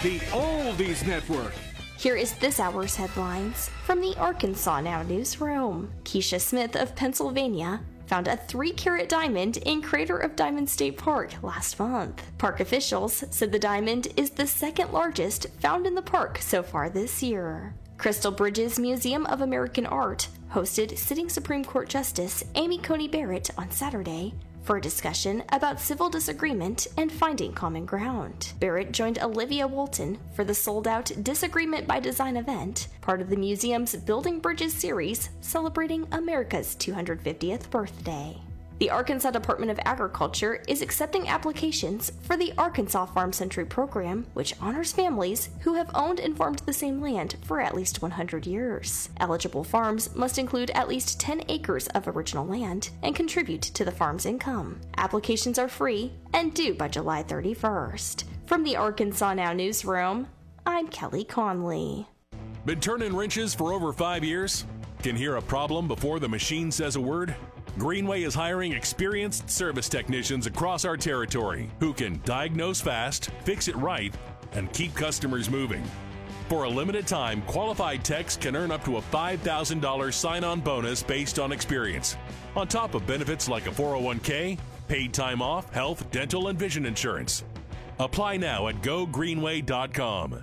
the Oldies Network. Here is this hour's headlines from the Arkansas Now newsroom. Keisha Smith of Pennsylvania found a 3-carat diamond in Crater of Diamond State Park last month. Park officials said the diamond is the second largest found in the park so far this year. Crystal Bridges Museum of American Art hosted sitting Supreme Court Justice Amy Coney Barrett on Saturday for a discussion about civil disagreement and finding common ground. Barrett joined Olivia Walton for the sold-out Disagreement by Design event, part of the museum's Building Bridges series celebrating America's 250th birthday. The Arkansas Department of Agriculture is accepting applications for the Arkansas Farm Century program, which honors families who have owned and farmed the same land for at least 100 years. Eligible farms must include at least 10 acres of original land and contribute to the farm's income. Applications are free and due by July 31st. From the Arkansas Now newsroom, I'm Kelly Conley. Been turning wrenches for over 5 years? Can hear a problem before the machine says a word? Greenway is hiring experienced service technicians across our territory who can diagnose fast, fix it right, and keep customers moving. For a limited time, qualified techs can earn up to a $5,000 sign-on bonus based on experience, on top of benefits like a 401k, paid time off, health, dental, and vision insurance. Apply now at gogreenway.com.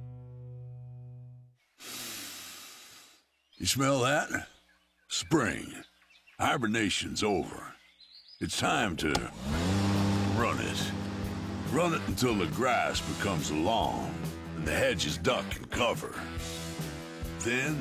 You smell that? Spring. Hibernation's over. It's time to run it. Run it until the grass becomes lawn and the hedges duck and cover. Then,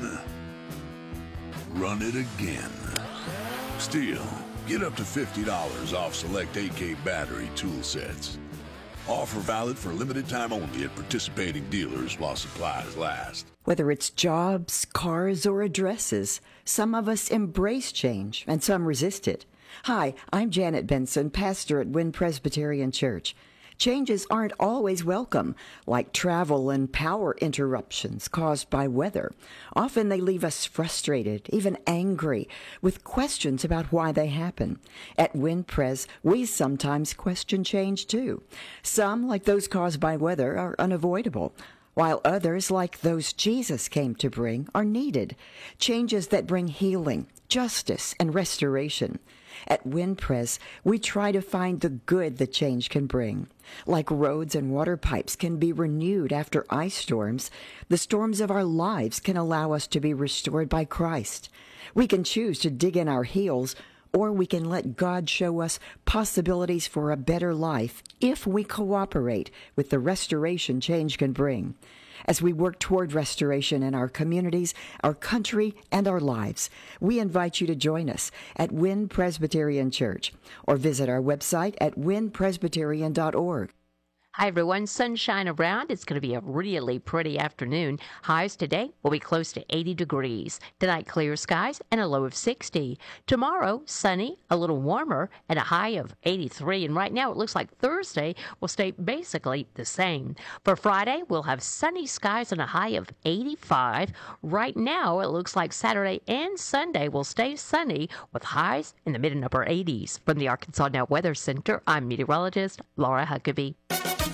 run it again. Stihl, get up to $50 off select AK battery tool sets. Offer valid for limited time only at participating dealers while supplies last. Whether it's jobs, cars, or addresses, some of us embrace change and some resist it. Hi, I'm Janet Benson, pastor at Wynn Presbyterian Church. Changes aren't always welcome, like travel and power interruptions caused by weather. Often they leave us frustrated, even angry, with questions about why they happen. At Wynn Pres, we sometimes question change too. Some, like those caused by weather, are unavoidable, while others, like those Jesus came to bring, are needed. Changes that bring healing, justice, and restoration. At Wynn Pres, we try to find the good that change can bring. Like roads and water pipes can be renewed after ice storms, the storms of our lives can allow us to be restored by Christ. We can choose to dig in our heels, or we can let God show us possibilities for a better life if we cooperate with the restoration change can bring. As we work toward restoration in our communities, our country, and our lives, we invite you to join us at Wynn Presbyterian Church or visit our website at wynnpresbyterian.org. Hi, everyone. Sunshine around. It's going to be a really pretty afternoon. Highs today will be close to 80 degrees. Tonight, clear skies and a low of 60. Tomorrow, sunny, a little warmer, and a high of 83. And right now, it looks like Thursday will stay basically the same. For Friday, we'll have sunny skies and a high of 85. Right now, it looks like Saturday and Sunday will stay sunny with highs in the mid and upper 80s. From the Arkansas Now Weather Center, I'm meteorologist Laura Huckabee.